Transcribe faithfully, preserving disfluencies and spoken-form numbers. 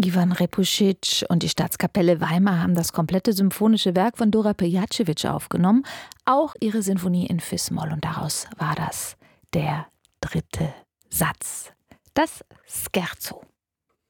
Ivan Repusic und die Staatskapelle Weimar haben das komplette symphonische Werk von Dora Pejacevic aufgenommen, auch ihre Sinfonie in Fis-Moll, und daraus war das der dritte Satz, das Scherzo.